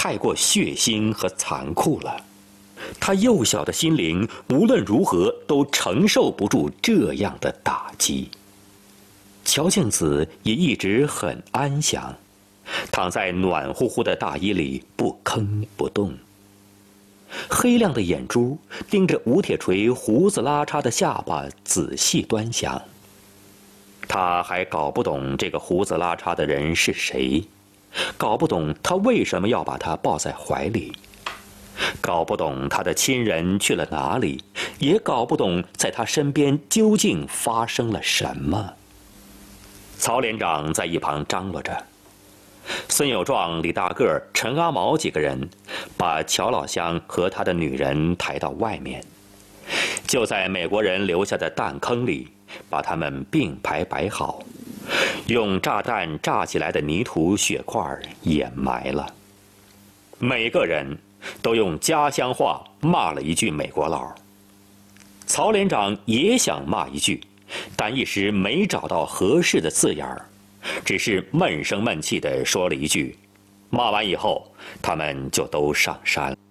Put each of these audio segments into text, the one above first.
太过血腥和残酷了。他幼小的心灵无论如何都承受不住这样的打击。乔静子也一直很安详，躺在暖乎乎的大衣里不吭不动。黑亮的眼珠盯着吴铁锤胡子拉碴的下巴仔细端详。他还搞不懂这个胡子拉碴的人是谁，搞不懂他为什么要把他抱在怀里，搞不懂他的亲人去了哪里，也搞不懂在他身边究竟发生了什么。曹连长在一旁张罗着，孙有壮、李大个、陈阿毛几个人把乔老乡和他的女人抬到外面，就在美国人留下的弹坑里把他们并排摆好，用炸弹炸起来的泥土血块掩埋了。每个人都用家乡话骂了一句美国佬。曹连长也想骂一句，但一时没找到合适的字眼儿，只是闷声闷气地说了一句。骂完以后，他们就都上山了。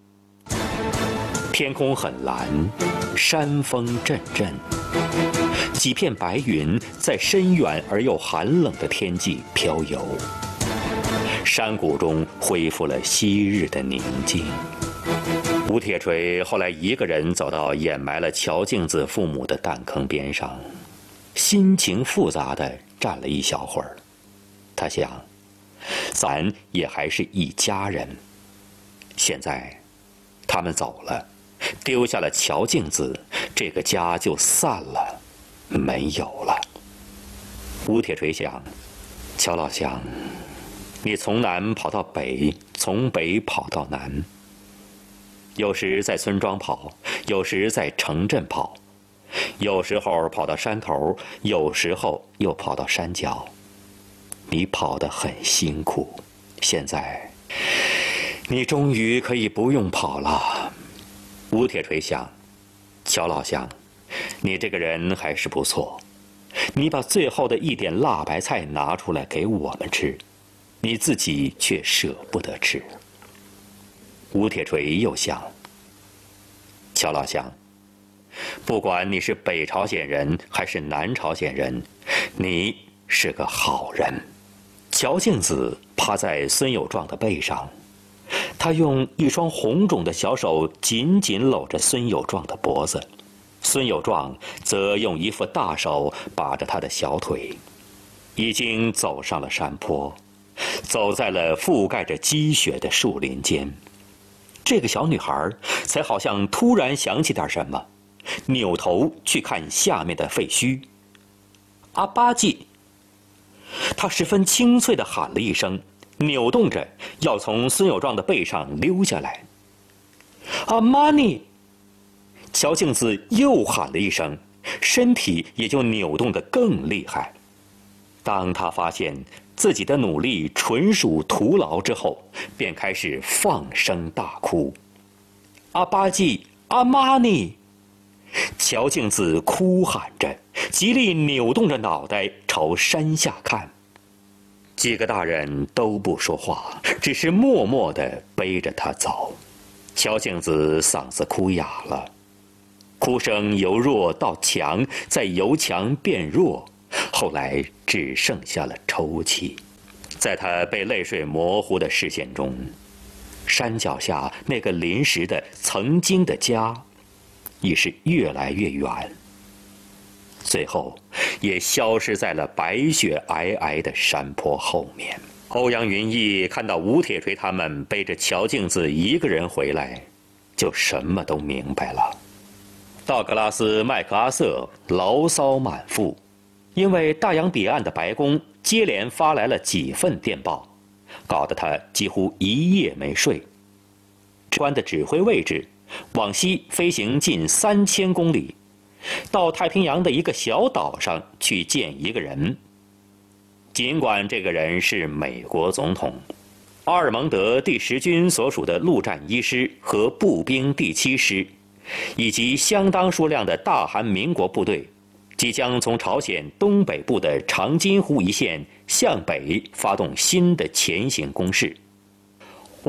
天空很蓝，山风阵阵，几片白云在深远而又寒冷的天际飘游。山谷中恢复了昔日的宁静。吴铁锤后来一个人走到掩埋了乔静子父母的弹坑边上，心情复杂地站了一小会儿。他想，咱也还是一家人。现在他们走了，丢下了乔静子，这个家就散了，没有了。吴铁锤想，乔老乡，你从南跑到北，从北跑到南，有时在村庄跑，有时在城镇跑，有时候跑到山头，有时候又跑到山脚。你跑得很辛苦，现在你终于可以不用跑了。吴铁锤想，乔老乡，你这个人还是不错，你把最后的一点辣白菜拿出来给我们吃，你自己却舍不得吃。吴铁锤又想，乔老乡，不管你是北朝鲜人还是南朝鲜人，你是个好人。乔静子趴在孙有壮的背上，他用一双红肿的小手紧紧搂着孙有壮的脖子，孙有壮则用一副大手把着他的小腿。已经走上了山坡，走在了覆盖着积雪的树林间。这个小女孩才好像突然想起点什么，扭头去看下面的废墟。阿巴吉，她十分清脆地喊了一声，扭动着要从孙有壮的背上溜下来。阿玛尼，乔静子又喊了一声，身体也就扭动得更厉害。当她发现自己的努力纯属徒劳之后，便开始放声大哭。阿巴吉，阿玛尼，乔静子哭喊着，极力扭动着脑袋朝山下看。几个大人都不说话，只是默默地背着她走。乔静子嗓子哭哑了，哭声由弱到强，再由强变弱，后来只剩下了抽泣。在她被泪水模糊的视线中，山脚下那个临时的曾经的家已是越来越远，最后也消失在了白雪皑皑的山坡后面。欧阳云逸看到吴铁锤他们背着乔静子一个人回来，就什么都明白了。道格拉斯·麦克阿瑟牢骚满腹，因为大洋彼岸的白宫接连发来了几份电报，搞得他几乎一夜没睡。官的指挥位置往西飞行近3000公里，到太平洋的一个小岛上去见一个人。尽管这个人是美国总统，阿尔蒙德第10军所属的陆战1师和步兵第7师，以及相当数量的大韩民国部队，即将从朝鲜东北部的长津湖一线向北发动新的前行攻势。